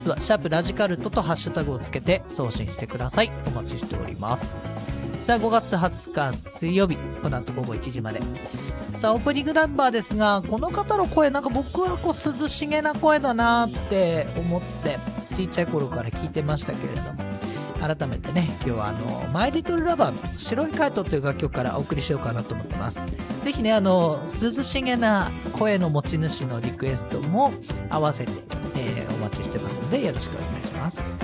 はシャープラジカルトとハッシュタグをつけて送信してください。お待ちしております。さあ、5月20日水曜日、この後午後1時まで。さあ、オープニングナンバーですが、この方の声、なんか僕はこう涼しげな声だなって思って、ちっちゃい頃から聞いてましたけれども、改めてね、今日はマイリトルラバーの白いカイトという楽曲からお送りしようかなと思ってます。ぜひね、涼しげな声の持ち主のリクエストも合わせて、お待ちしてますので、よろしくお願いします。